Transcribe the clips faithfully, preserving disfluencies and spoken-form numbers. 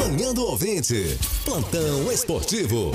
Manhã do Ouvinte. Plantão esportivo.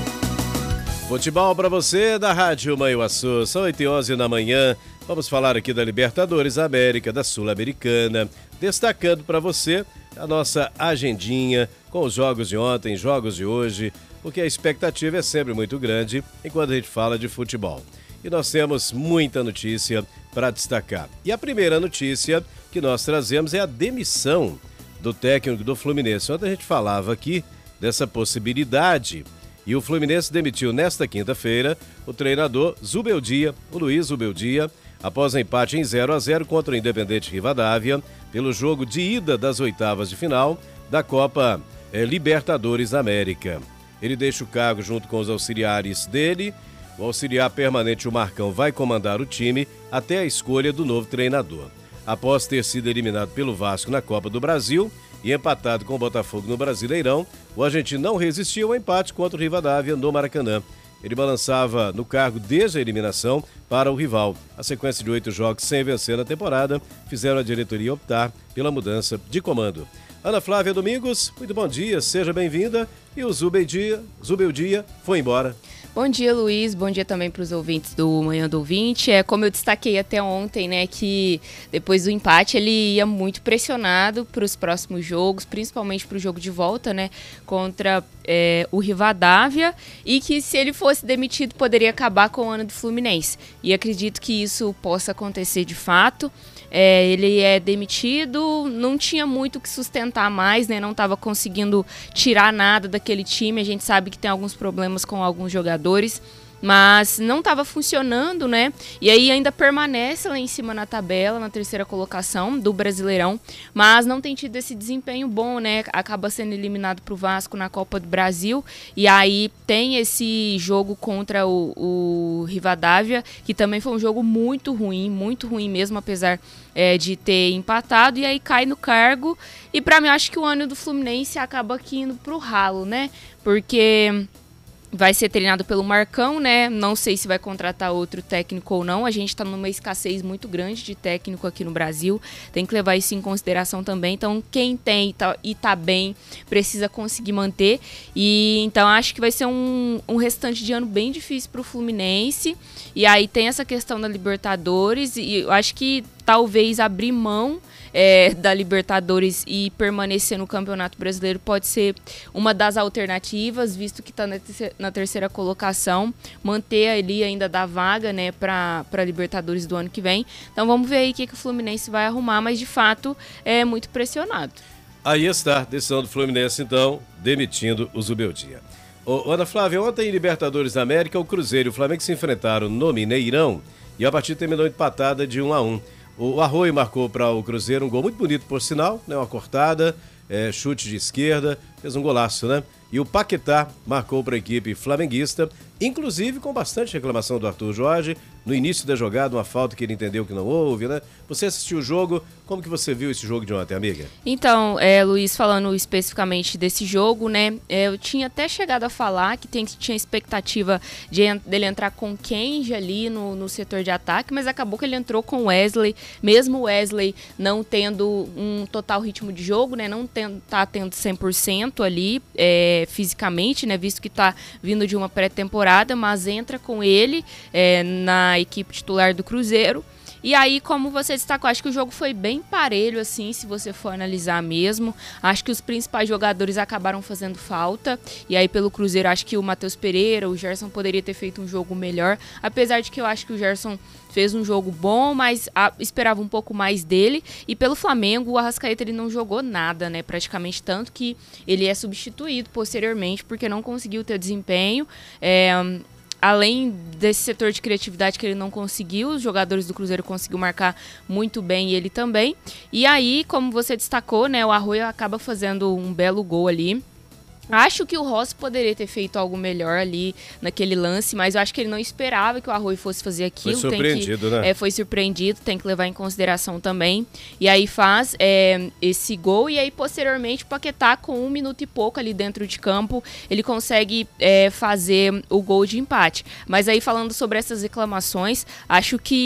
Futebol para você da Rádio Manhuaçu. São oito e onze da manhã. Vamos falar aqui da Libertadores da América, da Sul-Americana. Destacando para você a nossa agendinha com os jogos de ontem, jogos de hoje, porque a expectativa é sempre muito grande enquanto a gente fala de futebol. E nós temos muita notícia para destacar. E a primeira notícia que nós trazemos é a demissão do técnico do Fluminense. Ontem a gente falava aqui dessa possibilidade e o Fluminense demitiu nesta quinta-feira o treinador Zubeldia, o Luiz Zubeldia, após empate em zero a zero contra o Independente Rivadavia pelo jogo de ida das oitavas de final da Copa eh, Libertadores da América. Ele deixa o cargo junto com os auxiliares dele. O auxiliar permanente, o Marcão, vai comandar o time até a escolha do novo treinador. Após ter sido eliminado pelo Vasco na Copa do Brasil e empatado com o Botafogo no Brasileirão, o argentino não resistiu ao empate contra o Rivadavia no Maracanã. Ele balançava no cargo desde a eliminação para o rival. A sequência de oito jogos sem vencer na temporada fizeram a diretoria optar pela mudança de comando. Ana Flávia Domingos, muito bom dia, seja bem-vinda. E o Zubeldia, Zubeldia foi embora. Bom dia, Luiz. Bom dia também para os ouvintes do Manhã do Ouvinte. É, como eu destaquei até ontem, né, que depois do empate ele ia muito pressionado para os próximos jogos, principalmente para o jogo de volta, né, contra é, o Rivadavia, e que se ele fosse demitido poderia acabar com o ano do Fluminense. E acredito que isso possa acontecer de fato. É, ele é demitido, não tinha muito o que sustentar mais, né? Não estava conseguindo tirar nada daquele time. A gente sabe que tem alguns problemas com alguns jogadores, mas não estava funcionando, né? E aí ainda permanece lá em cima na tabela, na terceira colocação do Brasileirão, mas não tem tido esse desempenho bom, né? Acaba sendo eliminado para o Vasco na Copa do Brasil, e aí tem esse jogo contra o, o Rivadavia, que também foi um jogo muito ruim, muito ruim mesmo, apesar é, de ter empatado, e aí cai no cargo, e para mim acho que o ano do Fluminense acaba aqui indo pro ralo, né? Porque vai ser treinado pelo Marcão, né? Não sei se vai contratar outro técnico ou não. A gente tá numa escassez muito grande de técnico aqui no Brasil. Tem que levar isso em consideração também. Então, quem tem tá, e tá bem, precisa conseguir manter. E então, acho que vai ser um, um restante de ano bem difícil pro Fluminense. E aí tem essa questão da Libertadores. E eu acho que talvez abrir mão É, da Libertadores e permanecer no Campeonato Brasileiro pode ser uma das alternativas, visto que está na, terceira, na terceira colocação, manter ali ainda da vaga, né, para a Libertadores do ano que vem. Então vamos ver aí o que, que o Fluminense vai arrumar, mas de fato é muito pressionado. Aí está a decisão do Fluminense, então, demitindo o Zubeldia. Ô, Ana Flávia, ontem em Libertadores da América, o Cruzeiro e o Flamengo se enfrentaram no Mineirão e a partida terminou empatada de um a um. O Arroio marcou para o Cruzeiro um gol muito bonito, por sinal, né? Uma cortada, é, chute de esquerda, fez um golaço, né? E o Paquetá marcou para a equipe flamenguista, inclusive com bastante reclamação do Arthur Jorge, no início da jogada, uma falta que ele entendeu que não houve, né? Você assistiu o jogo, como que você viu esse jogo de ontem, amiga? Então, é, Luiz, falando especificamente desse jogo, né? É, eu tinha até chegado a falar que tem, tinha expectativa de, dele entrar com Kenji ali no, no setor de ataque, mas acabou que ele entrou com Wesley, mesmo o Wesley não tendo um total ritmo de jogo, né? Não tem, tá tendo cem por cento ali, é, fisicamente, né, visto que está vindo de uma pré-temporada, mas entra com ele é, na equipe titular do Cruzeiro. E aí, como você destacou, acho que o jogo foi bem parelho, assim, se você for analisar mesmo. Acho que os principais jogadores acabaram fazendo falta. E aí, pelo Cruzeiro, acho que o Matheus Pereira, o Gerson poderia ter feito um jogo melhor. Apesar de que eu acho que o Gerson fez um jogo bom, mas a, esperava um pouco mais dele. E pelo Flamengo, o Arrascaeta ele não jogou nada, né? Praticamente, tanto que ele é substituído posteriormente, porque não conseguiu ter desempenho. É... Além desse setor de criatividade que ele não conseguiu, os jogadores do Cruzeiro conseguiu marcar muito bem e ele também. E aí, como você destacou, né, o Arroio acaba fazendo um belo gol ali. Acho que o Rossi poderia ter feito algo melhor ali naquele lance, mas eu acho que ele não esperava que o Arroio fosse fazer aquilo. Foi surpreendido, tem que, né? É, foi surpreendido, tem que levar em consideração também. E aí faz é, esse gol, e aí posteriormente o Paquetá, com um minuto e pouco ali dentro de campo, ele consegue é, fazer o gol de empate. Mas aí falando sobre essas reclamações, acho que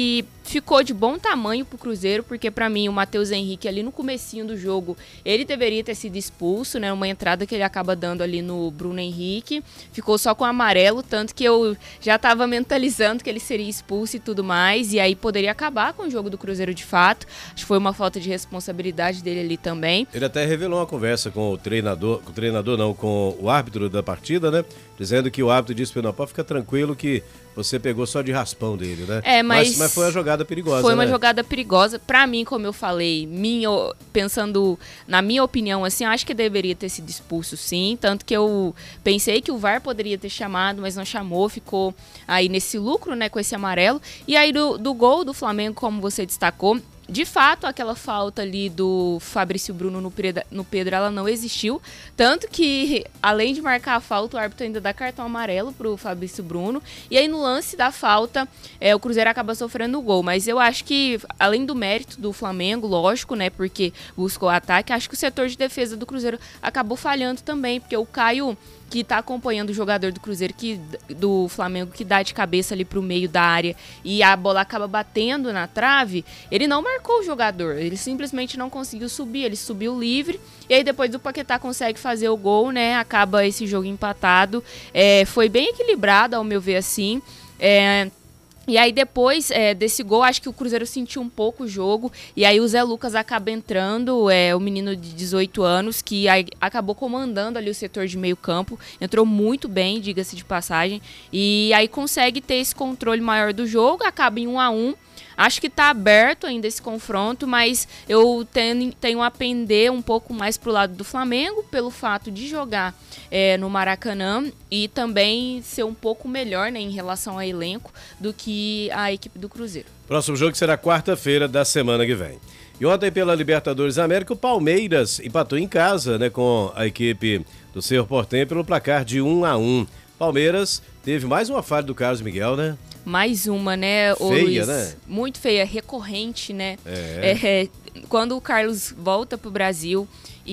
ficou de bom tamanho pro Cruzeiro, porque para mim o Matheus Henrique ali no comecinho do jogo, ele deveria ter sido expulso, né? Uma entrada que ele acaba dando ali no Bruno Henrique, ficou só com amarelo, tanto que eu já tava mentalizando que ele seria expulso e tudo mais, e aí poderia acabar com o jogo do Cruzeiro de fato. Acho que foi uma falta de responsabilidade dele ali também. Ele até revelou uma conversa com o treinador, com o treinador não, com o árbitro da partida, né? Dizendo que o árbitro disse para ele, pode ficar tranquilo que você pegou só de raspão dele, né? É, mas, mas, mas foi uma jogada perigosa, Foi uma né? jogada perigosa. Pra mim, como eu falei, minha, pensando na minha opinião, assim, acho que deveria ter sido expulso, sim. Tanto que eu pensei que o V A R poderia ter chamado, mas não chamou. Ficou aí nesse lucro, né, com esse amarelo. E aí do, do gol do Flamengo, como você destacou, de fato, aquela falta ali do Fabrício Bruno no Pedro, no Pedro, ela não existiu. Tanto que, além de marcar a falta, o árbitro ainda dá cartão amarelo pro Fabrício Bruno. E aí, no lance da falta, é, o Cruzeiro acaba sofrendo o gol. Mas eu acho que, além do mérito do Flamengo, lógico, né, porque buscou o ataque, acho que o setor de defesa do Cruzeiro acabou falhando também, porque o Caio, que está acompanhando o jogador do Cruzeiro, que, do Flamengo, que dá de cabeça ali pro meio da área e a bola acaba batendo na trave, ele não marcou o jogador, ele simplesmente não conseguiu subir, ele subiu livre, e aí depois o Paquetá consegue fazer o gol, né, acaba esse jogo empatado. É, foi bem equilibrado, ao meu ver, assim, é... E aí depois é, desse gol, acho que o Cruzeiro sentiu um pouco o jogo, e aí o Zé Lucas acaba entrando, é, o menino de dezoito anos, que aí acabou comandando ali o setor de meio campo, entrou muito bem, diga-se de passagem, e aí consegue ter esse controle maior do jogo, acaba em um a um. Acho que está aberto ainda esse confronto, mas eu tenho, tenho a pender um pouco mais para o lado do Flamengo, pelo fato de jogar é, no Maracanã e também ser um pouco melhor, né, em relação ao elenco do que a equipe do Cruzeiro. Próximo jogo será quarta-feira da semana que vem. E ontem pela Libertadores América, o Palmeiras empatou em casa, né, com a equipe do Cerro Porteño pelo placar de um a um. Palmeiras teve mais uma falha do Carlos Miguel, né? Mais uma, né, ô Feia, Luiz? né? Muito feia, recorrente, né? É. É, quando o Carlos volta pro Brasil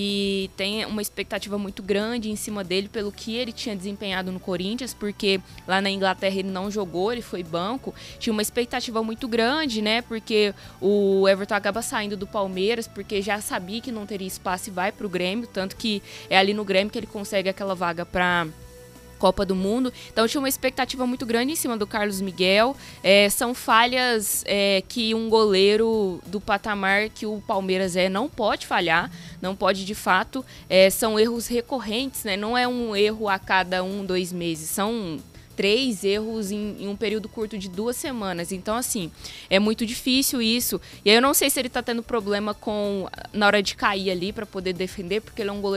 e tem uma expectativa muito grande em cima dele pelo que ele tinha desempenhado no Corinthians, porque lá na Inglaterra ele não jogou, ele foi banco, tinha uma expectativa muito grande, né? Porque o Everton acaba saindo do Palmeiras, porque já sabia que não teria espaço e vai pro Grêmio, tanto que é ali no Grêmio que ele consegue aquela vaga para Copa do Mundo, então tinha uma expectativa muito grande em cima do Carlos Miguel. É, são falhas é, que um goleiro do patamar que o Palmeiras é não pode falhar, não pode de fato, é, são erros recorrentes, né? Não é um erro a cada um, dois meses, são três erros em, em um período curto de duas semanas. Então, assim, é muito difícil isso. E aí eu não sei se ele tá tendo problema com na hora de cair ali para poder defender, porque ele é um goleiro